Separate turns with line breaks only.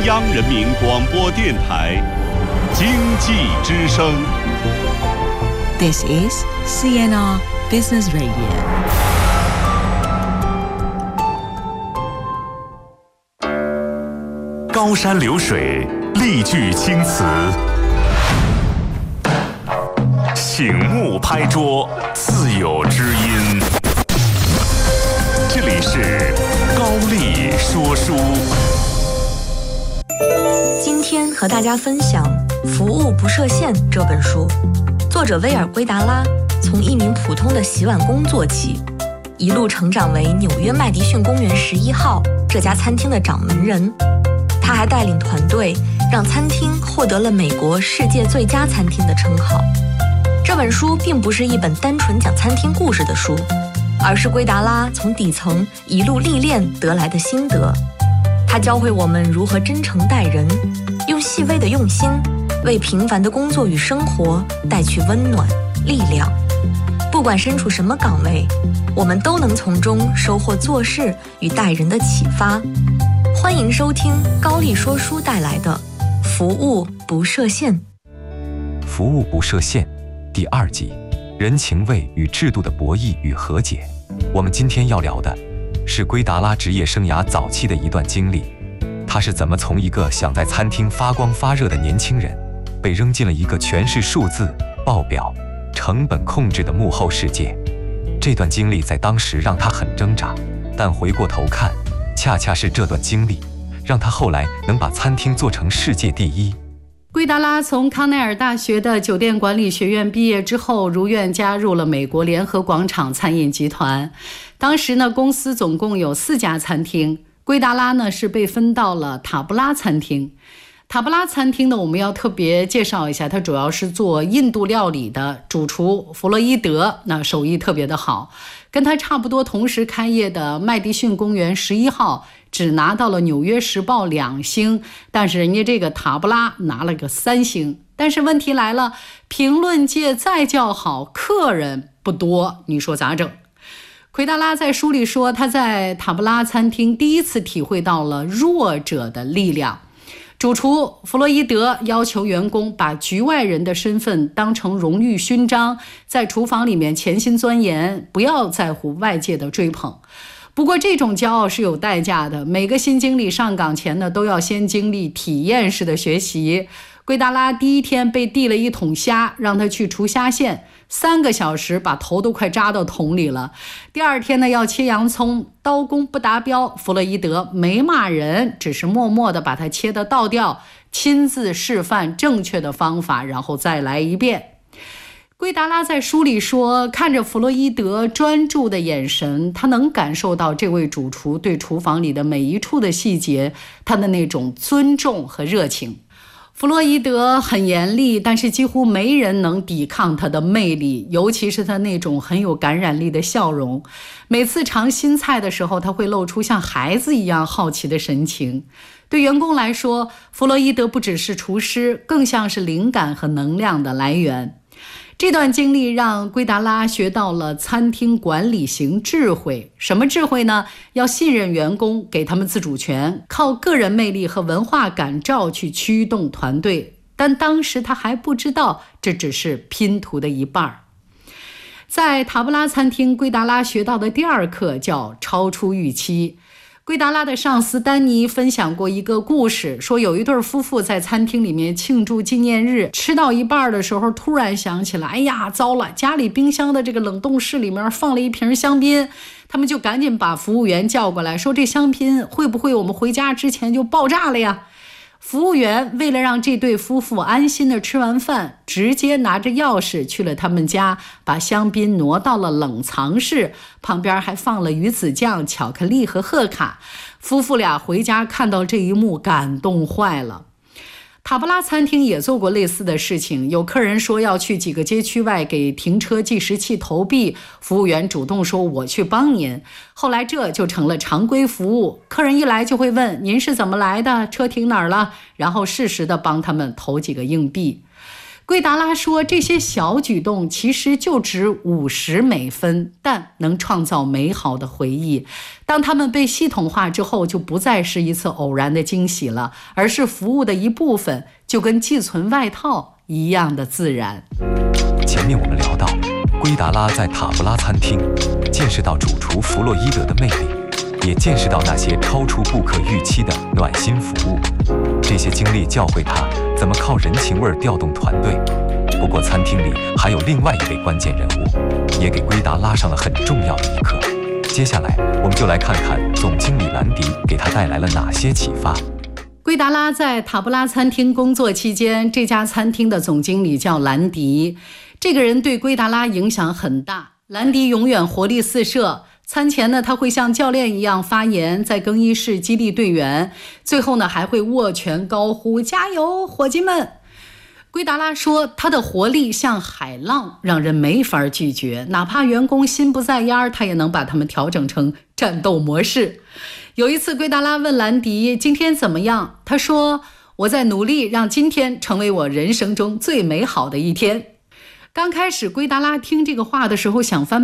央人民广播电台经济之声。
This is CNR Business Radio。
高山流水，丽句青词，醒目拍桌，自有知音。这里是高丽说书。
今天和大家分享《服务不设限》这本书，作者威尔·圭达拉从一名普通的洗碗工做起，一路成长为纽约麦迪逊公园11号这家餐厅的掌门人。他还带领团队让餐厅获得了美国世界最佳餐厅的称号。这本书并不是一本单纯讲餐厅故事的书，而是圭达拉从底层一路历练得来的心得。他教会我们如何真诚待人，用细微的用心为平凡的工作与生活带去温暖、力量。不管身处什么岗位，我们都能从中收获做事与待人的启发。欢迎收听高丽说书带来的《服务不设限》。
服务不设限第2集，人情味与制度的博弈与和解。我们今天要聊的是圭达拉职业生涯早期的一段经历，他是怎么从一个想在餐厅发光发热的年轻人，被扔进了一个全是数字、报表、成本控制的幕后世界。这段经历在当时让他很挣扎，但回过头看，恰恰是这段经历让他后来能把餐厅做成世界第一。
圭达拉从康奈尔大学的酒店管理学院毕业之后，如愿加入了美国联合广场餐饮集团。当时呢，公司总共有4家餐厅，圭达拉呢是被分到了塔布拉餐厅。塔布拉餐厅呢，我们要特别介绍一下，它主要是做印度料理的，主厨弗洛伊德那手艺特别的好。跟他差不多同时开业的麦迪逊公园11号只拿到了纽约时报2星，但是人家这个塔布拉拿了个3星。但是问题来了，评论界再叫好，客人不多，你说咋整？奎达拉在书里说，他在塔布拉餐厅第一次体会到了弱者的力量。主厨弗洛伊德要求员工把局外人的身份当成荣誉勋章，在厨房里面潜心钻研，不要在乎外界的追捧。不过这种骄傲是有代价的，每个新经理上岗前呢，都要先经历体验式的学习。圭达拉第一天被递了一桶虾，让他去除虾线，3个小时把头都快扎到桶里了。第2天呢，要切洋葱，刀工不达标，弗洛伊德没骂人，只是默默地把它切得倒掉，亲自示范正确的方法，然后再来一遍。圭达拉在书里说，看着弗洛伊德专注的眼神，他能感受到这位主厨对厨房里的每一处的细节，他的那种尊重和热情。弗洛伊德很严厉，但是几乎没人能抵抗他的魅力，尤其是他那种很有感染力的笑容。每次尝新菜的时候，他会露出像孩子一样好奇的神情。对员工来说，弗洛伊德不只是厨师，更像是灵感和能量的来源。这段经历让圭达拉学到了餐厅管理型智慧。什么智慧呢？要信任员工，给他们自主权，靠个人魅力和文化感召去驱动团队。但当时他还不知道，这只是拼图的一半。在塔布拉餐厅，圭达拉学到的第2课叫超出预期。圭达拉的上司丹尼分享过一个故事，说有一对夫妇在餐厅里面庆祝纪念日，吃到一半的时候突然想起来，哎呀糟了，家里冰箱的这个冷冻室里面放了一瓶香槟。他们就赶紧把服务员叫过来，说这香槟会不会我们回家之前就爆炸了呀？服务员为了让这对夫妇安心的吃完饭，直接拿着钥匙去了他们家，把香槟挪到了冷藏室，旁边还放了鱼子酱、巧克力和贺卡。夫妇俩回家看到这一幕，感动坏了。塔布拉餐厅也做过类似的事情，有客人说要去几个街区外给停车计时器投币，服务员主动说我去帮您。后来这就成了常规服务，客人一来就会问您是怎么来的，车停哪儿了，然后适时的帮他们投几个硬币。 圭达拉说，这些小举动其实就值50美分，但能创造美好的回忆。当他们被系统化之后，就不再是一次偶然的惊喜了，而是服务的一部分，就跟寄存外套一样的自然。
前面我们聊到，圭达拉在塔布拉餐厅见识到主厨弗洛伊德的魅力，也见识到那些超出顾客预期的暖心服务。这些经历教会他怎么靠人情味调动团队。不过餐厅里还有另外一位关键人物，也给圭达拉上了很重要的一课。接下来我们就来看看总经理兰迪给他带来了哪些启发。
圭达拉在塔布拉餐厅工作期间，这家餐厅的总经理叫兰迪。这个人对圭达拉影响很大。兰迪永远活力四射，餐前呢，他会像教练一样发言，在更衣室激励队员，最后呢还会握拳高呼加油伙计们。圭达拉说，他的活力像海浪，让人没法拒绝，哪怕员工心不在焉，他也能把他们调整成战斗模式。有一次圭达拉问兰迪今天怎么样，他说，我在努力让今天成为我人生中最美好的一天。刚开始圭达拉听这个话的时候想翻